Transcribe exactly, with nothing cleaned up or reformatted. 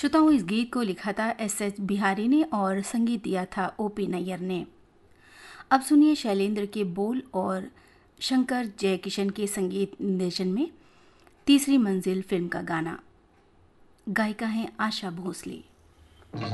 श्रोताओं, इस गीत को लिखा था एस एच बिहारी ने और संगीत दिया था ओ पी नैयर ने। अब सुनिए शैलेंद्र के बोल और शंकर जयकिशन के संगीत निर्देशन में तीसरी मंजिल फिल्म का गाना। गायिका हैं आशा भोसले।